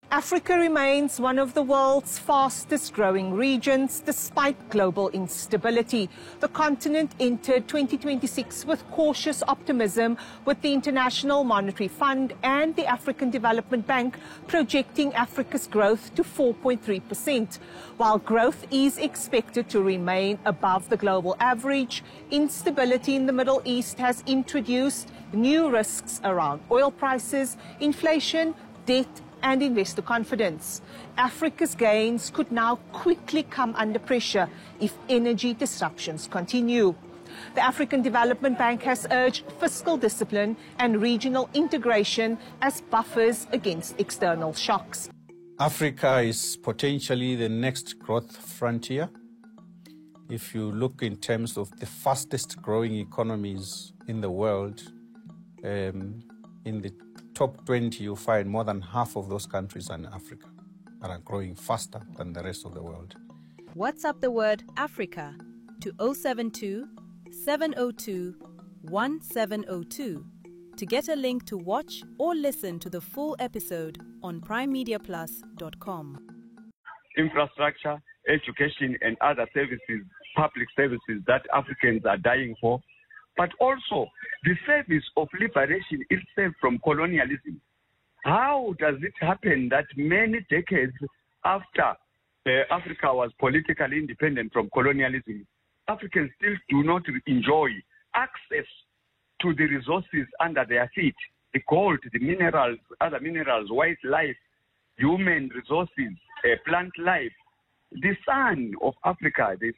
Africa remains one of the world's fastest growing regions despite global instability. The continent entered 2026 with cautious optimism, with the International Monetary Fund and the African Development Bank projecting Africa's growth to 4.3%. While growth is expected to remain above the global average, instability in the Middle East has introduced new risks around oil prices, inflation, debt, and investor confidence. Africa's gains could now quickly come under pressure if energy disruptions continue. The African Development Bank has urged fiscal discipline and regional integration as buffers against external shocks. Africa is potentially the next growth frontier. If you look in terms of the fastest growing economies in the world, in the top 20, you find more than half of those countries are in Africa and are growing faster than the rest of the world. WhatsApp the word Africa to 072 702 1702 to get a link to watch or listen to the full episode on primemediaplus.com. Infrastructure, education, and other services, public services that Africans are dying for, but also the service of liberation itself from colonialism. How does it happen that many decades after Africa was politically independent from colonialism, Africans still do not enjoy access to the resources under their feet, the gold, the minerals, other minerals, wildlife, human resources, plant life, the sun of Africa, the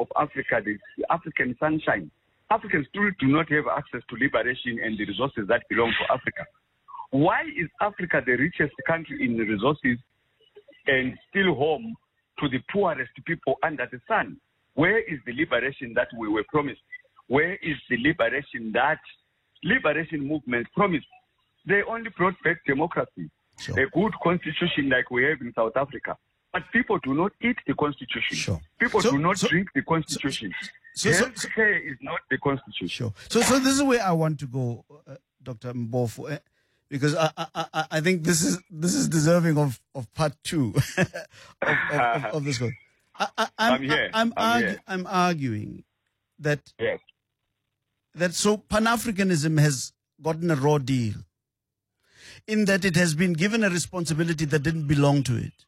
African sunshine. Africans still do not have access to liberation and the resources that belong to Africa. Why is Africa the richest country in resources and still home to the poorest people under the sun? Where is the liberation that we were promised? Where is the liberation that liberation movement promised? They only brought back democracy, a good constitution like we have in South Africa. But people do not eat the constitution. People do not drink the constitution. Healthcare is not the constitution. So this is where I want to go, Dr. Mbofu, because I think this is deserving of part two of this one. I'm arguing that so Pan-Africanism has gotten a raw deal in that it has been given a responsibility that didn't belong to it.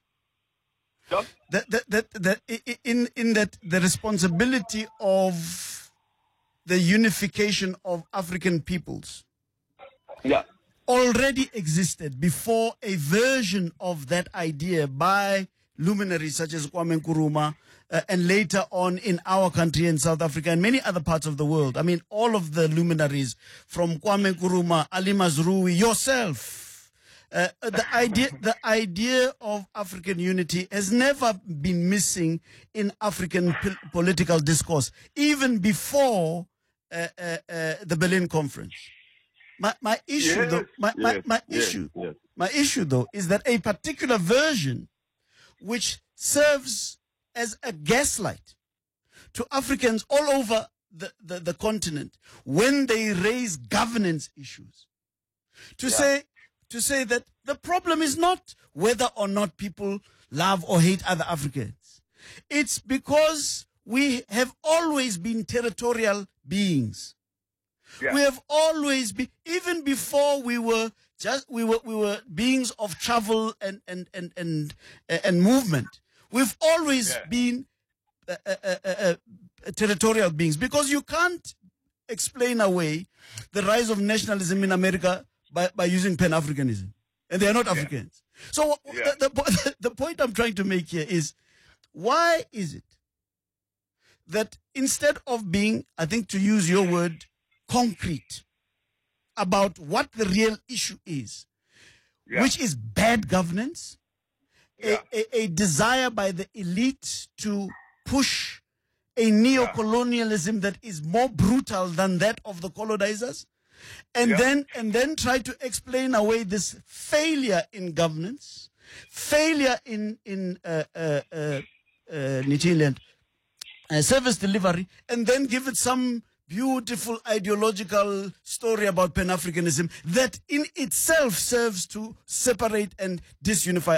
In that the responsibility of the unification of African peoples already existed before a version of that idea by luminaries such as Kwame Nkrumah and later on in our country in South Africa and many other parts of the world. I mean, all of the luminaries from Kwame Nkrumah, Ali Mazrui, yourself. The idea of African unity has never been missing in African political discourse, even before the Berlin Conference. My issue though is that a particular version which serves as a gaslight to Africans all over the continent when they raise governance issues to say that the problem is not whether or not people love or hate other Africans. It's because we have always been territorial beings. We have always been, even before we were beings of travel and movement. We've always been territorial beings, because you can't explain away the rise of nationalism in America by using Pan-Africanism. And they are not Africans. So the point I'm trying to make here is, why is it that instead of being, I think to use your word, concrete about what the real issue is, which is bad governance, a desire by the elite to push a neo-colonialism that is more brutal than that of the colonizers, and then try to explain away this failure in governance, failure in service delivery, and then give it some beautiful ideological story about Pan-Africanism that in itself serves to separate and disunify